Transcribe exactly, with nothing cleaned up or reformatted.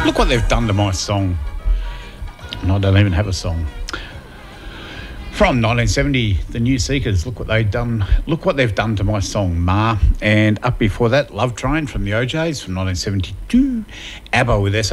Look what they've done to my song. And I don't even have a song. From nineteen seventy, the New Seekers. Look what they've done. Look what they've done to my song, Ma. And up before that, Love Train from the O Js from nineteen seventy-two. ABBA with S